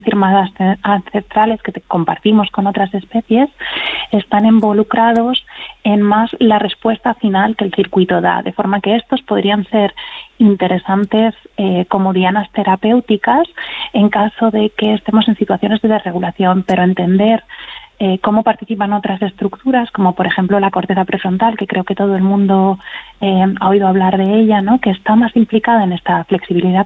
firmas ancestrales que compartimos con otras especies están involucrados en más la respuesta final que el circuito da, de forma que estos podrían ser interesantes como dianas terapéuticas en caso de que estemos en situaciones de desregulación, pero entender cómo participan otras estructuras, como por ejemplo la corteza prefrontal, que creo que todo el mundo ha oído hablar de ella, ¿no? Que está más implicada en esta flexibilidad